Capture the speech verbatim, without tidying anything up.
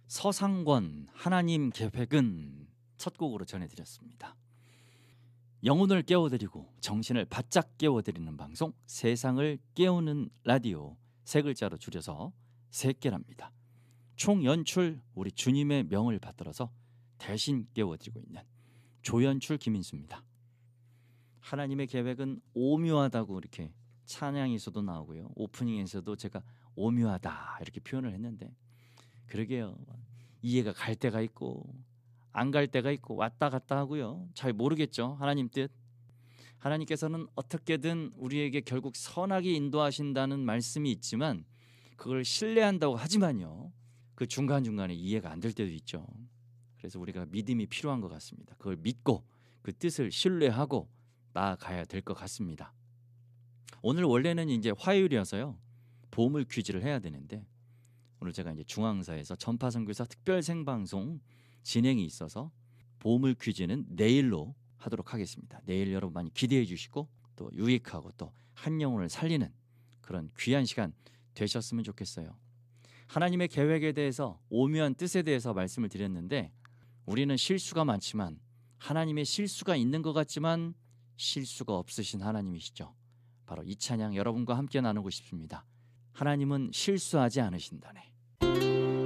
서상권 하나님 계획은 첫 곡으로 전해드렸습니다. 영혼을 깨워드리고 정신을 바짝 깨워드리는 방송, 세상을 깨우는 라디오, 세 글자로 줄여서 세깨랍니다. 총 연출 우리 주님의 명을 받들어서 대신 깨워드리고 있는 조연출 김인수입니다. 하나님의 계획은 오묘하다고 이렇게 찬양에서도 나오고요, 오프닝에서도 제가 오묘하다 이렇게 표현을 했는데, 그러게요, 이해가 갈 때가 있고 안 갈 때가 있고 왔다 갔다 하고요, 잘 모르겠죠. 하나님 뜻, 하나님께서는 어떻게든 우리에게 결국 선하게 인도하신다는 말씀이 있지만 그걸 신뢰한다고 하지만요, 그 중간중간에 이해가 안 될 때도 있죠. 그래서 우리가 믿음이 필요한 것 같습니다. 그걸 믿고 그 뜻을 신뢰하고 나아가야 될 것 같습니다. 오늘 원래는 이제 화요일이어서요, 보물 퀴즈를 해야 되는데, 오늘 제가 이제 중앙사에서 전파선교사 특별 생방송 진행이 있어서 보물 퀴즈는 내일로 하도록 하겠습니다. 내일 여러분 많이 기대해 주시고 또 유익하고 또 한 영혼을 살리는 그런 귀한 시간 되셨으면 좋겠어요. 하나님의 계획에 대해서, 오묘한 뜻에 대해서 말씀을 드렸는데, 우리는 실수가 많지만 하나님의 실수가 있는 것 같지만 실수가 없으신 하나님이시죠. 바로 이 찬양 여러분과 함께 나누고 싶습니다. 하나님은 실수하지 않으신다네.